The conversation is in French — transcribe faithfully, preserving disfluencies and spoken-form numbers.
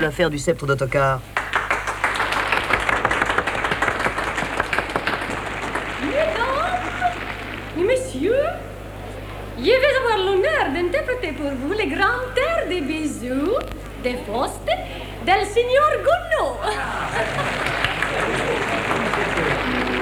l'affaire du sceptre d'autocar. Mesdames, messieurs, je vais avoir l'honneur d'interpréter pour vous les grands airs des bisous, des Faust, del signor Gounod.